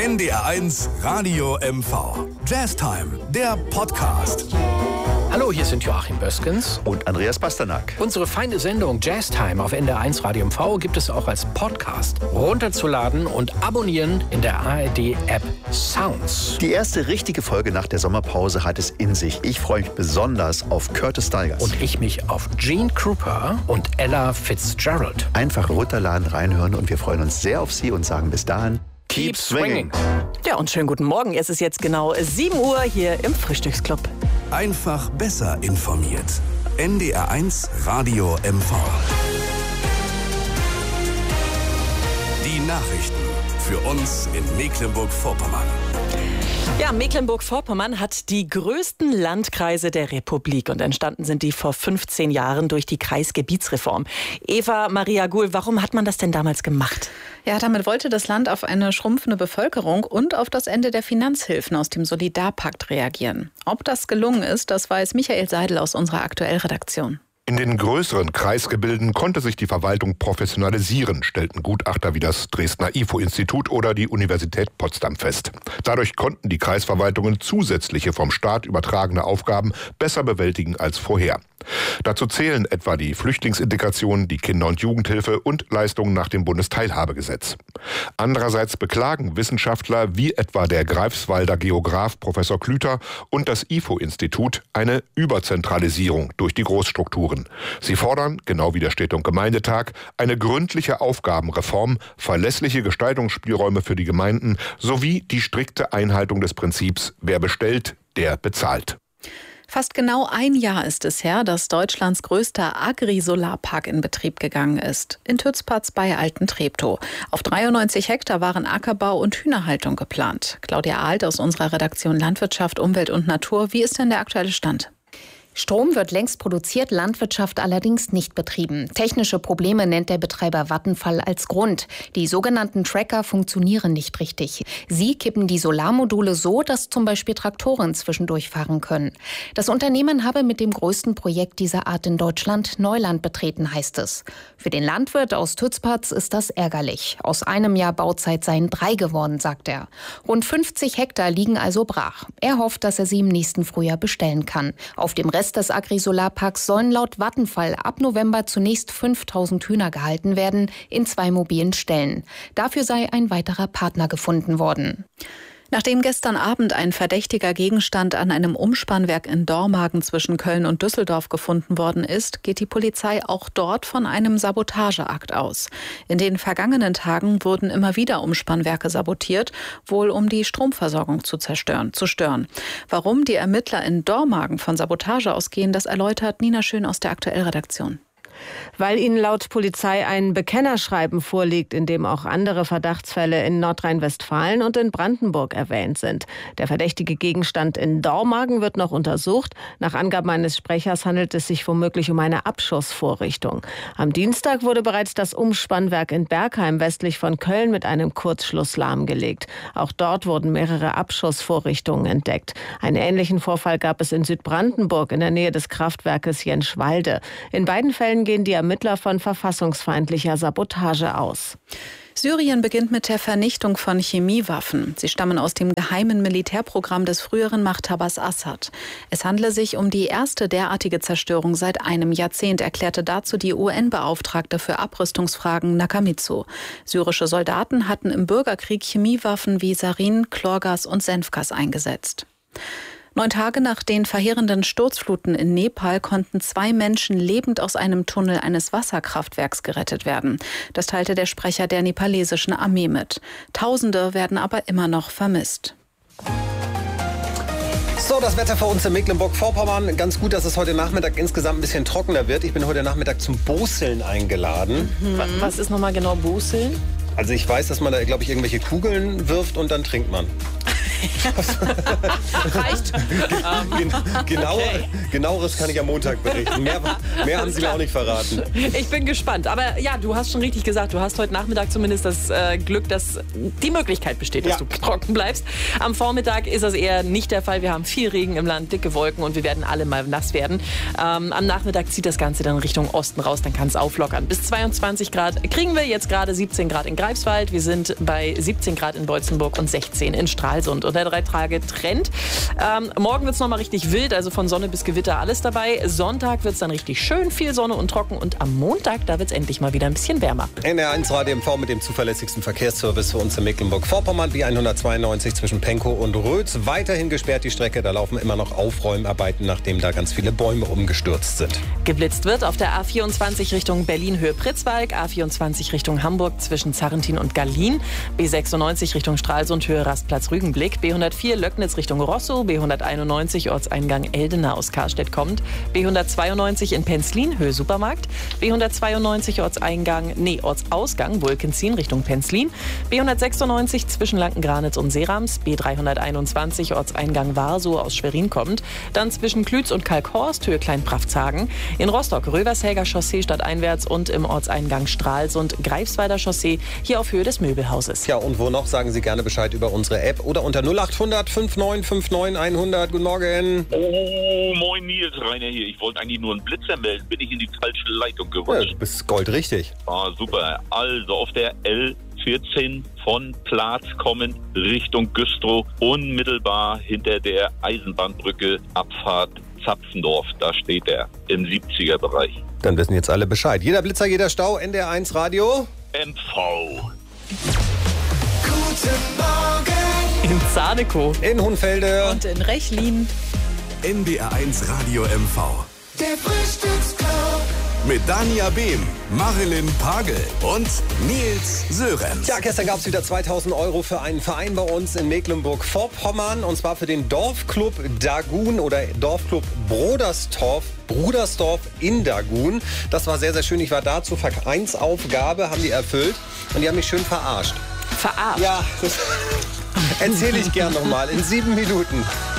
NDR1 Radio MV. Jazztime, der Podcast. Hallo, hier sind Joachim Böskens und Andreas Pasternak. Unsere feine Sendung Jazztime auf NDR1 Radio MV gibt es auch als Podcast. Runterzuladen und abonnieren in der ARD-App Sounds. Die erste richtige Folge nach der Sommerpause hat es in sich. Ich freue mich besonders auf Curtis Stigers. Und ich mich auf Gene Krupa und Ella Fitzgerald. Einfach runterladen, reinhören und wir freuen uns sehr auf Sie und sagen bis dahin: Keep swinging. Ja, und schönen guten Morgen. Es ist jetzt genau 7 Uhr hier im Frühstücksclub. Einfach besser informiert. NDR1 Radio MV. Die Nachrichten für uns in Mecklenburg-Vorpommern. Ja, Mecklenburg-Vorpommern hat die größten Landkreise der Republik und entstanden sind die vor 15 Jahren durch die Kreisgebietsreform. Eva Maria Guhl, warum hat man das denn damals gemacht? Ja, damit wollte das Land auf eine schrumpfende Bevölkerung und auf das Ende der Finanzhilfen aus dem Solidarpakt reagieren. Ob das gelungen ist, das weiß Michael Seidel aus unserer Aktuellredaktion. In den größeren Kreisgebilden konnte sich die Verwaltung professionalisieren, stellten Gutachter wie das Dresdner IFO-Institut oder die Universität Potsdam fest. Dadurch konnten die Kreisverwaltungen zusätzliche vom Staat übertragene Aufgaben besser bewältigen als vorher. Dazu zählen etwa die Flüchtlingsintegration, die Kinder- und Jugendhilfe und Leistungen nach dem Bundesteilhabegesetz. Andererseits beklagen Wissenschaftler wie etwa der Greifswalder Geograf Professor Klüter und das IFO-Institut eine Überzentralisierung durch die Großstrukturen. Sie fordern, genau wie der Städte- und Gemeindetag, eine gründliche Aufgabenreform, verlässliche Gestaltungsspielräume für die Gemeinden sowie die strikte Einhaltung des Prinzips, wer bestellt, der bezahlt. Fast genau ein Jahr ist es her, dass Deutschlands größter Agri-Solarpark in Betrieb gegangen ist. In Tützpatz bei Alten-Treptow. Auf 93 Hektar waren Ackerbau und Hühnerhaltung geplant. Claudia Alt aus unserer Redaktion Landwirtschaft, Umwelt und Natur. Wie ist denn der aktuelle Stand? Strom wird längst produziert, Landwirtschaft allerdings nicht betrieben. Technische Probleme nennt der Betreiber Vattenfall als Grund. Die sogenannten Tracker funktionieren nicht richtig. Sie kippen die Solarmodule so, dass zum Beispiel Traktoren zwischendurch fahren können. Das Unternehmen habe mit dem größten Projekt dieser Art in Deutschland Neuland betreten, heißt es. Für den Landwirt aus Tützpatz ist das ärgerlich. Aus einem Jahr Bauzeit seien 3 geworden, sagt er. Rund 50 Hektar liegen also brach. Er hofft, dass er sie im nächsten Frühjahr bestellen kann. Auf dem Rest des Agri-Solarparks sollen laut Vattenfall ab November zunächst 5000 Hühner gehalten werden in 2 mobilen Ställen. Dafür sei ein weiterer Partner gefunden worden. Nachdem gestern Abend ein verdächtiger Gegenstand an einem Umspannwerk in Dormagen zwischen Köln und Düsseldorf gefunden worden ist, geht die Polizei auch dort von einem Sabotageakt aus. In den vergangenen Tagen wurden immer wieder Umspannwerke sabotiert, wohl um die Stromversorgung zu stören. Warum die Ermittler in Dormagen von Sabotage ausgehen, das erläutert Nina Schön aus der Aktuellredaktion. Weil ihnen laut Polizei ein Bekennerschreiben vorliegt, in dem auch andere Verdachtsfälle in Nordrhein-Westfalen und in Brandenburg erwähnt sind. Der verdächtige Gegenstand in Dormagen wird noch untersucht. Nach Angaben eines Sprechers handelt es sich womöglich um eine Abschussvorrichtung. Am Dienstag wurde bereits das Umspannwerk in Bergheim westlich von Köln mit einem Kurzschluss lahmgelegt. Auch dort wurden mehrere Abschussvorrichtungen entdeckt. Einen ähnlichen Vorfall gab es in Südbrandenburg in der Nähe des Kraftwerkes Jenschwalde. In beiden Fällen gehen die Ermittler von verfassungsfeindlicher Sabotage aus. Syrien beginnt mit der Vernichtung von Chemiewaffen. Sie stammen aus dem geheimen Militärprogramm des früheren Machthabers Assad. Es handle sich um die erste derartige Zerstörung seit einem Jahrzehnt, erklärte dazu die UN-Beauftragte für Abrüstungsfragen Nakamitsu. Syrische Soldaten hatten im Bürgerkrieg Chemiewaffen wie Sarin, Chlorgas und Senfgas eingesetzt. 9 Tage nach den verheerenden Sturzfluten in Nepal konnten 2 Menschen lebend aus einem Tunnel eines Wasserkraftwerks gerettet werden. Das teilte der Sprecher der nepalesischen Armee mit. Tausende werden aber immer noch vermisst. So, das Wetter für uns in Mecklenburg-Vorpommern. Ganz gut, dass es heute Nachmittag insgesamt ein bisschen trockener wird. Ich bin heute Nachmittag zum Boseln eingeladen. Was ist nochmal genau Boseln? Also ich weiß, dass man da, glaube ich, irgendwelche Kugeln wirft und dann trinkt man. Reicht. Genaueres kann ich am Montag berichten. Mehr haben Sie mir auch nicht verraten. Ich bin gespannt. Aber ja, du hast schon richtig gesagt, du hast heute Nachmittag zumindest das Glück, dass die Möglichkeit besteht, dass du trocken bleibst. Am Vormittag ist das eher nicht der Fall. Wir haben viel Regen im Land, dicke Wolken und wir werden alle mal nass werden. Am Nachmittag zieht das Ganze dann Richtung Osten raus, dann kann es auflockern. Bis 22 Grad kriegen wir jetzt gerade 17 Grad in Greifswald. Wir sind bei 17 Grad in Beutzenburg und 16 in Stralsund. Und der 3-Tage-Trend. Morgen wird es nochmal richtig wild, also von Sonne bis Gewitter alles dabei. Sonntag wird es dann richtig schön, viel Sonne und trocken. Und am Montag, da wird es endlich mal wieder ein bisschen wärmer. NDR1 Radio MV mit dem zuverlässigsten Verkehrsservice für uns in Mecklenburg-Vorpommern. B192 zwischen Penkow und Rötz. Weiterhin gesperrt die Strecke. Da laufen immer noch Aufräumarbeiten, nachdem da ganz viele Bäume umgestürzt sind. Geblitzt wird auf der A24 Richtung Berlin-Höhe-Pritzwalk, A24 Richtung Hamburg zwischen Zarrentin und Gallien, B96 Richtung Stralsund Höhe Rastplatz-Rügenblick, B104 Löcknitz Richtung Rosso, B191 Ortseingang Eldena aus Karstedt kommt, B192 in Penzlin Höhe Supermarkt, B192 Ortsausgang Wulkenzien Richtung Penzlin, B196 zwischen Lankengranitz und Serams, B321 Ortseingang Warsow aus Schwerin kommt, dann zwischen Klütz und Kalkhorst Höhe Kleinpraftshagen, in Rostock Rövershäger Chaussee stadteinwärts und im Ortseingang Stralsund Greifswalder Chaussee hier auf Höhe des Möbelhauses. Ja, und wo noch, sagen Sie gerne Bescheid über unsere App oder unter 0800 5959 100. Guten Morgen. Oh, moin Nils, Rainer hier. Ich wollte eigentlich nur einen Blitzer melden. Bin ich in die falsche Leitung gerutscht? Ja, du bist goldrichtig. Ah, super. Also auf der L14 von Platz kommend Richtung Güstrow, unmittelbar hinter der Eisenbahnbrücke Abfahrt Zapfendorf. Da steht er im 70er-Bereich. Dann wissen jetzt alle Bescheid. Jeder Blitzer, jeder Stau, NDR1 Radio MV. Guten Morgen. In Zanekow. In Hohenfelde. Und in Rechlin. NDR1 Radio MV. Der Frühstücksclub. Mit Dania Behm, Marilyn Pagel und Nils Sörensen. Ja, gestern gab es wieder 2.000 € für einen Verein bei uns in Mecklenburg-Vorpommern. Und zwar für den Dorfclub Dagun oder Dorfclub Brudersdorf in Dagun. Das war sehr, sehr schön. Ich war da zur Vereinsaufgabe, haben die erfüllt. Und die haben mich schön verarscht. Verarscht? Ja, das erzähle ich gern nochmal in 7 Minuten.